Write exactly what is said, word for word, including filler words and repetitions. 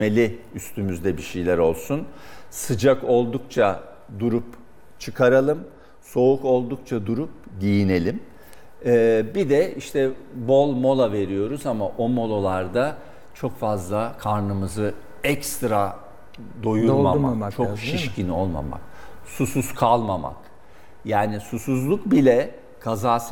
Meli üstümüzde bir şeyler olsun. Sıcak oldukça durup çıkaralım. Soğuk oldukça durup giyinelim. Ee, bir de işte bol mola veriyoruz ama o molalarda çok fazla karnımızı ekstra doyurmamak, Doldurmamak çok lazım, değil mi? şişkin olmamak, susuz kalmamak. Yani susuzluk bile kaza